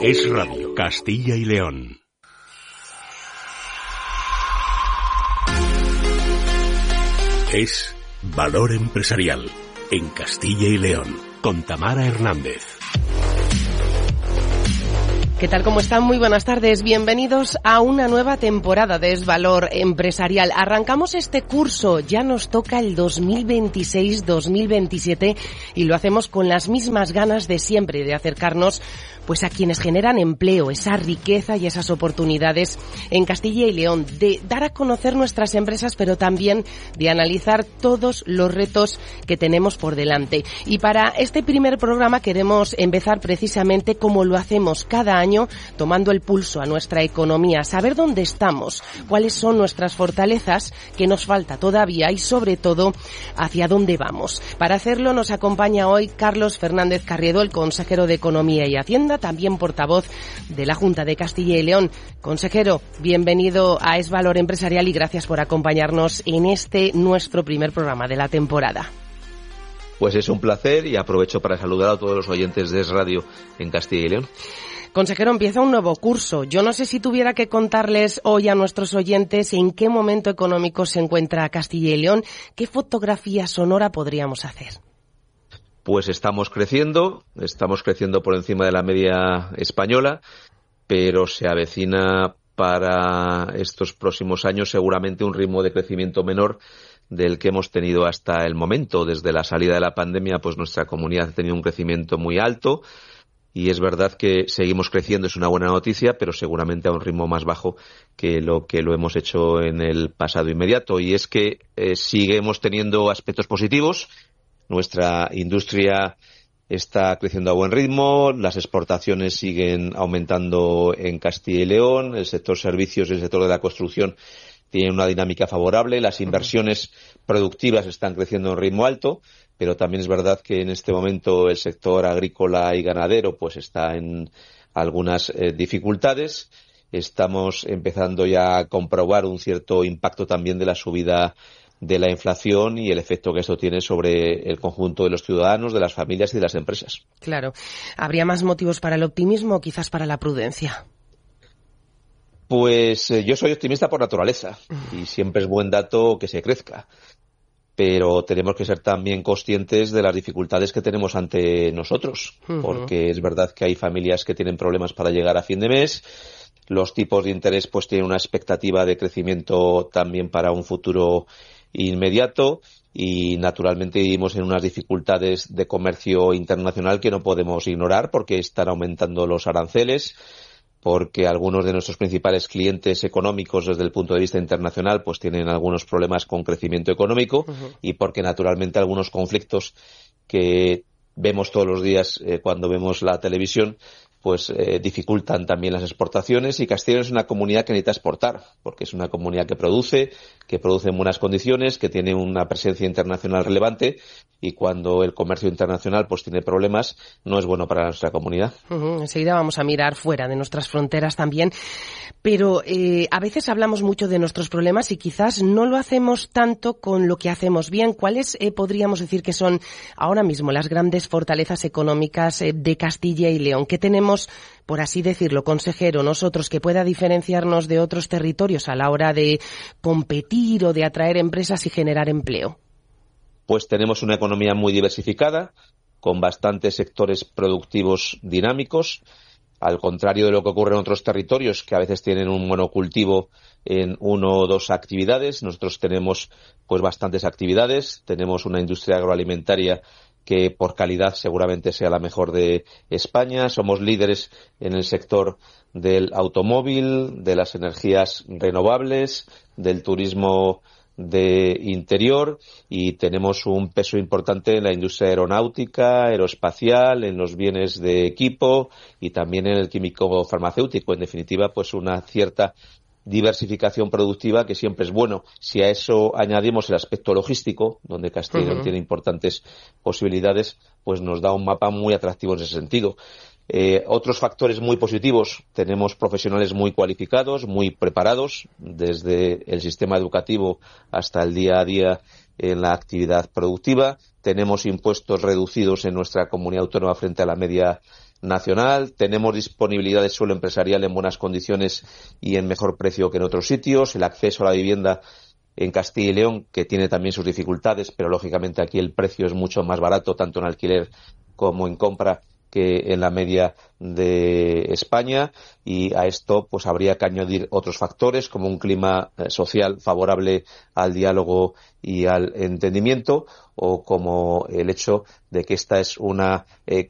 Es Radio Castilla y León. Es Valor Empresarial en Castilla y León con Tamara Hernández. ¿Qué tal? ¿Cómo están? Muy buenas tardes. Bienvenidos a una nueva temporada de Es Valor Empresarial. Arrancamos este curso, ya nos toca el 2026-2027 y lo hacemos con las mismas ganas de siempre de acercarnos pues a quienes generan empleo, esa riqueza y esas oportunidades en Castilla y León, de dar a conocer nuestras empresas, pero también de analizar todos los retos que tenemos por delante. Y para este primer programa queremos empezar precisamente como lo hacemos cada año, tomando el pulso a nuestra economía, saber dónde estamos, cuáles son nuestras fortalezas, qué nos falta todavía y sobre todo hacia dónde vamos. Para hacerlo nos acompaña hoy Carlos Fernández Carriedo, el consejero de Economía y Hacienda, también portavoz de la Junta de Castilla y León. Consejero, bienvenido a Es Valor Empresarial y gracias por acompañarnos en este nuestro primer programa de la temporada. Pues es un placer y aprovecho para saludar a todos los oyentes de Es Radio en Castilla y León. Consejero, empieza un nuevo curso. Yo no sé si tuviera que contarles hoy a nuestros oyentes en qué momento económico se encuentra Castilla y León, ¿qué fotografía sonora podríamos hacer? Pues estamos creciendo por encima de la media española, pero se avecina para estos próximos años seguramente un ritmo de crecimiento menor del que hemos tenido hasta el momento. Desde la salida de la pandemia, pues nuestra comunidad ha tenido un crecimiento muy alto. Y es verdad que seguimos creciendo, es una buena noticia, pero seguramente a un ritmo más bajo que lo hemos hecho en el pasado inmediato. Y es que seguimos teniendo aspectos positivos. Nuestra industria está creciendo a buen ritmo, las exportaciones siguen aumentando en Castilla y León, el sector servicios y el sector de la construcción tienen una dinámica favorable, las inversiones productivas están creciendo a un ritmo alto, pero también es verdad que en este momento el sector agrícola y ganadero pues está en algunas dificultades. Estamos empezando ya a comprobar un cierto impacto también de la subida de la inflación y el efecto que esto tiene sobre el conjunto de los ciudadanos, de las familias y de las empresas. Claro. ¿Habría más motivos para el optimismo o quizás para la prudencia? Pues yo soy optimista por naturaleza y siempre es buen dato que se crezca. Pero tenemos que ser también conscientes de las dificultades que tenemos ante nosotros, porque es verdad que hay familias que tienen problemas para llegar a fin de mes, los tipos de interés pues tienen una expectativa de crecimiento también para un futuro inmediato y naturalmente vivimos en unas dificultades de comercio internacional que no podemos ignorar porque están aumentando los aranceles, porque algunos de nuestros principales clientes económicos desde el punto de vista internacional pues tienen algunos problemas con crecimiento económico y porque naturalmente algunos conflictos que vemos todos los días cuando vemos la televisión pues dificultan también las exportaciones y Castilla y León es una comunidad que necesita exportar porque es una comunidad que produce en buenas condiciones, que tiene una presencia internacional relevante y cuando el comercio internacional pues tiene problemas no es bueno para nuestra comunidad. Enseguida vamos a mirar fuera de nuestras fronteras también, pero a veces hablamos mucho de nuestros problemas y quizás no lo hacemos tanto con lo que hacemos bien. ¿Cuáles podríamos decir que son ahora mismo las grandes fortalezas económicas de Castilla y León? ¿Qué tenemos, por así decirlo, consejero, nosotros que pueda diferenciarnos de otros territorios a la hora de competir o de atraer empresas y generar empleo? Pues tenemos una economía muy diversificada, con bastantes sectores productivos dinámicos, al contrario de lo que ocurre en otros territorios que a veces tienen un monocultivo en una o dos actividades. Nosotros tenemos pues bastantes actividades, tenemos una industria agroalimentaria que por calidad seguramente sea la mejor de España. Somos líderes en el sector del automóvil, de las energías renovables, del turismo de interior y tenemos un peso importante en la industria aeronáutica, aeroespacial, en los bienes de equipo y también en el químico farmacéutico. En definitiva, pues una cierta diversificación productiva que siempre es bueno. Si a eso añadimos el aspecto logístico, donde Castilla y León tiene importantes posibilidades, pues nos da un mapa muy atractivo en ese sentido. Otros factores muy positivos, tenemos profesionales muy cualificados, muy preparados, desde el sistema educativo hasta el día a día en la actividad productiva. Tenemos impuestos reducidos en nuestra comunidad autónoma frente a la media nacional, tenemos disponibilidad de suelo empresarial en buenas condiciones y en mejor precio que en otros sitios, el acceso a la vivienda en Castilla y León, que tiene también sus dificultades, pero lógicamente aquí el precio es mucho más barato, tanto en alquiler como en compra, que en la media de España, y a esto pues habría que añadir otros factores como un clima social favorable al diálogo y al entendimiento, o como el hecho de que esta es una